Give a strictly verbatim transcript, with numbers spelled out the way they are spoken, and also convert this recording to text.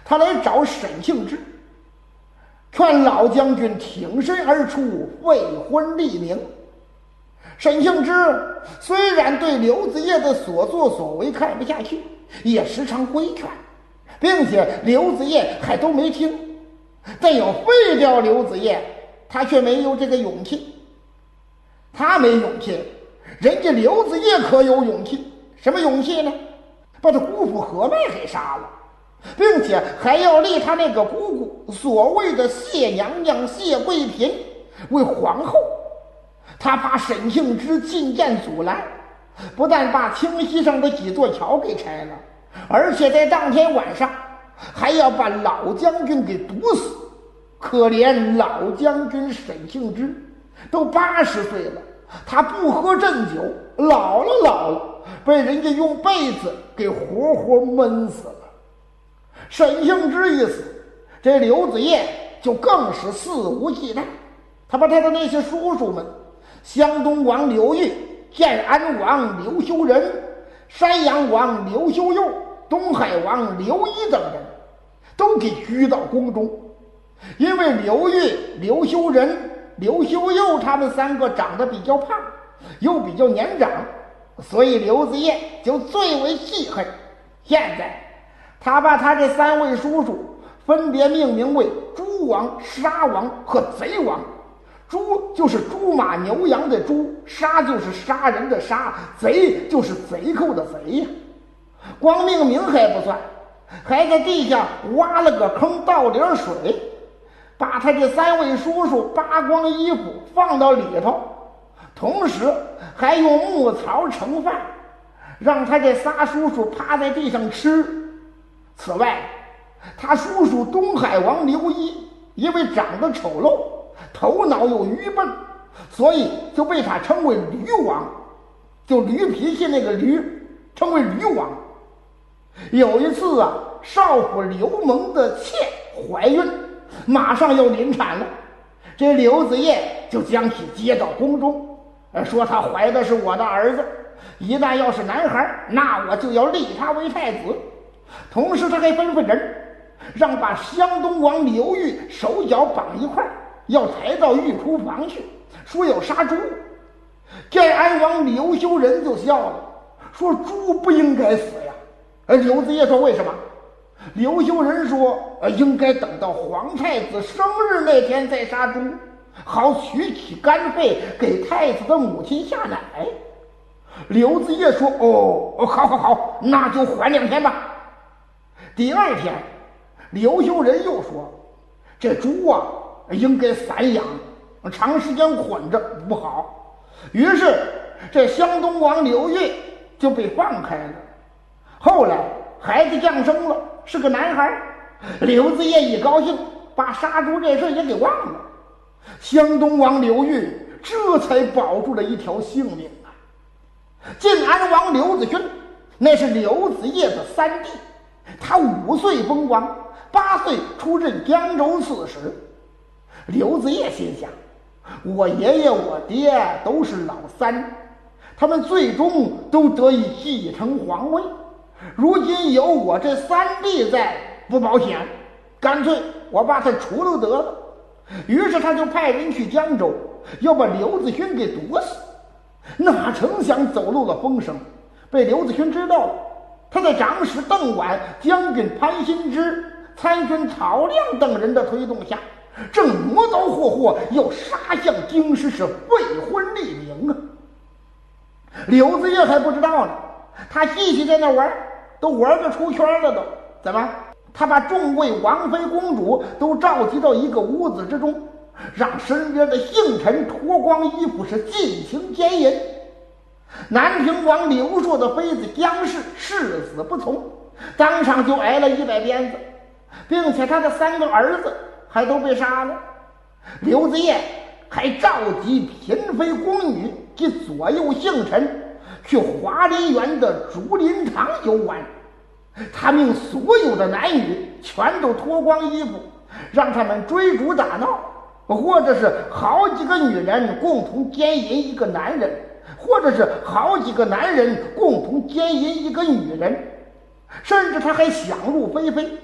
他来找沈庆之，劝老将军挺身而出，为婚立名。沈庆之虽然对刘子业的所作所为看不下去，也时常规劝，并且刘子业还都没听，但要废掉刘子业，他却没有这个勇气。他没勇气，人家刘子业可有勇气。什么勇气呢？把他姑父何迈给杀了，并且还要立他那个姑姑，所谓的谢娘娘谢贵嫔为皇后。他怕沈庆之进谏阻拦，不但把清溪上的几座桥给拆了，而且在当天晚上还要把老将军给毒死。可怜老将军沈庆之都八十岁了，他不喝鸩酒，老了老了，被人家用被子给活活闷死了。沈庆之一死，这刘子业就更是肆无忌惮。他把他的那些叔叔们，湘东王刘裕、建安王刘修仁、山阳王刘修佑、东海王刘一等人都给拘到宫中。因为刘裕、刘修仁、刘修佑他们三个长得比较胖，又比较年长，所以刘子业就最为记恨。现在他把他这三位叔叔分别命名为猪王、杀王和贼王。猪就是猪马牛羊的猪，杀就是杀人的杀，贼就是贼寇的贼呀。光命名还不算，还在地下挖了个坑，倒点水，把他这三位叔叔扒光衣服放到里头，同时还用木槽盛饭，让他这仨叔叔趴在地上吃。此外，他叔叔东海王刘一因为长得丑陋，头脑又愚笨，所以就被他称为驴王，就驴脾气那个驴，称为驴王。有一次啊，少府刘蒙的妾怀孕，马上要临产了，这刘子业就将其接到宫中，说他怀的是我的儿子，一旦要是男孩，那我就要立他为太子。同时他还吩咐人，让把湘东王刘裕手脚绑一块，要抬到御厨房去，说要杀猪。建安王刘修仁就笑了，说猪不应该死呀。而刘子业说为什么？刘修仁说应该等到皇太子生日那天再杀猪，好取起肝肺给太子的母亲下奶。刘子业说哦，好好好，那就缓两天吧。第二天刘修仁又说这猪啊应该散养，长时间捆着不好。于是这湘东王刘裕就被放开了。后来孩子降生了，是个男孩，刘子业一高兴，把杀猪这事也给忘了。湘东王刘裕这才保住了一条性命啊。晋安王刘子勋那是刘子业的三弟，他五岁封王，八岁出任江州刺史。刘子业心想，我爷爷我爹都是老三，他们最终都得以继承皇位，如今有我这三弟在，不保险，干脆我把他除了得了。于是他就派人去江州，要把刘子勋给毒死。哪成想走漏了风声，被刘子勋知道了。他在长史邓琬、将军潘新之、参军曹亮等人的推动下，正磨刀霍霍要杀向京师，是废婚立名啊。刘子业还不知道呢，他继续在那玩，都玩个出圈了都。怎么？他把众位王妃公主都召集到一个屋子之中，让身边的幸臣脱光衣服，是尽情奸淫。南平王刘硕的妃子姜氏誓死不从，当场就挨了一百鞭子，并且他的三个儿子还都被杀了。刘子业还召集嫔妃宫女及左右幸臣去华林园的竹林堂游玩，他命所有的男女全都脱光衣服，让他们追逐打闹，或者是好几个女人共同奸淫一个男人，或者是好几个男人共同奸淫一个女人，甚至他还想入非非，